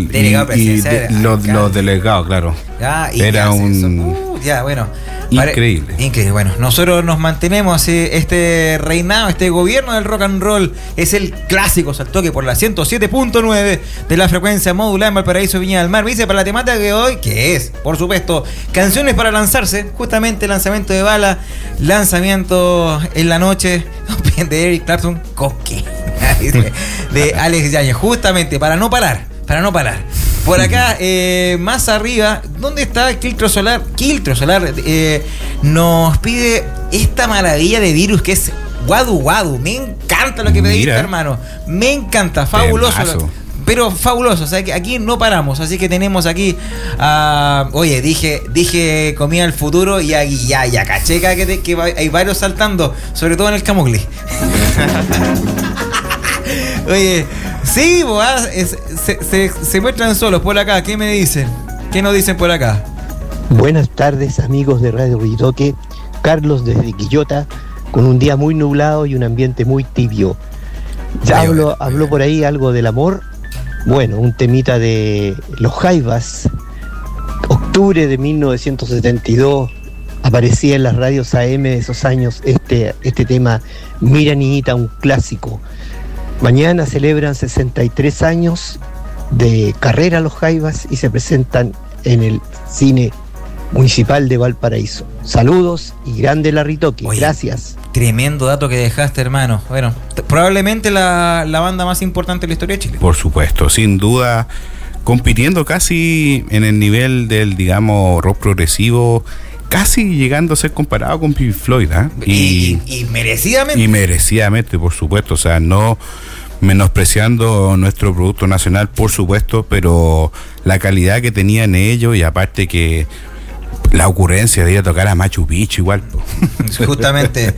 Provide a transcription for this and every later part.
delegado presidencial. Los delegados, claro. Era un... bueno. Increíble. Increíble. Bueno, nosotros nos mantenemos, este reinado, este gobierno del rock and roll es el clásico Saltoque por la 107.9 de la frecuencia modulada en Valparaíso, Viña del Mar. Me dice para la temática de hoy, que es, por supuesto, canciones para lanzarse, justamente lanzamiento de Bala, lanzamiento en la noche de Eric Clapton, Coque, de Alex Yáñez, justamente para no parar. Por acá, más arriba, ¿dónde está Quiltro Solar? Nos pide esta maravilla de virus que es Guadu Guadu. Me encanta lo que pediste, hermano. Me encanta, fabuloso. Pero fabuloso, o sea que aquí no paramos. Así que tenemos aquí, oye, dije comida del futuro y aquí ya cacheca que hay varios saltando, sobre todo en el Camugli. Oye, sí, se muestran solos por acá. ¿Qué me dicen? ¿Qué nos dicen por acá? Buenas tardes, amigos de Radio Ritoque. Carlos desde Quillota, con un día muy nublado y un ambiente muy tibio. Ya habló por ahí algo del amor. Bueno, un temita de los Jaivas. Octubre de 1972. Aparecía en las radios AM de esos años este tema, Mira Niñita, un clásico. Mañana celebran 63 años de carrera los Jaivas y se presentan en el Cine Municipal de Valparaíso. Saludos y grande la Ritoque. Gracias. Tremendo dato que dejaste, hermano. Bueno, probablemente la banda más importante de la historia de Chile. Por supuesto, sin duda, compitiendo casi en el nivel del, digamos, rock progresivo, casi llegando a ser comparado con Pink Floyd, ¿eh? Y merecidamente. Y merecidamente, por supuesto. O sea, no menospreciando nuestro producto nacional, por supuesto, pero la calidad que tenían ellos y aparte que la ocurrencia de ir a tocar a Machu Picchu igual. Justamente.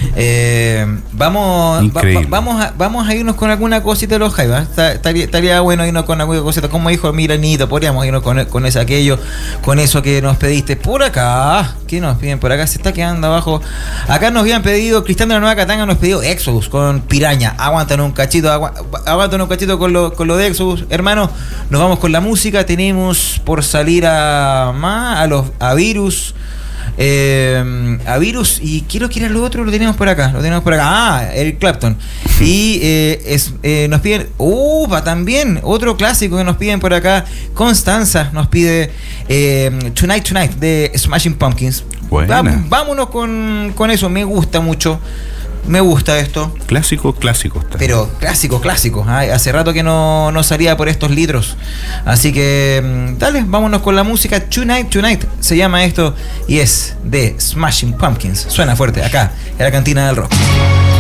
Vamos a irnos con alguna cosita de los Jaivas. Estaría bueno irnos con alguna cosita. Como dijo Miranito, podríamos irnos con eso, aquello, con eso que nos pediste. Por acá, ¿qué nos piden? Por acá se está quedando abajo. Acá nos habían pedido, Cristian de la Nueva Catanga nos pidió Exodus con Piraña. Aguantan un cachito con lo de Exodus. Hermano, nos vamos con la música. Tenemos por salir a Virus. A Virus, y quiero que era lo otro, lo tenemos por acá. Eric Clapton. Y nos piden también otro clásico que nos piden por acá. Constanza nos pide Tonight de Smashing Pumpkins. Vámonos con eso. Me gusta mucho. Me gusta esto. Clásico. Pero clásico. Hace rato que no salía por estos litros. Así que dale, vámonos con la música. Tonight se llama esto y es de Smashing Pumpkins. Suena fuerte acá en la Cantina del Rock.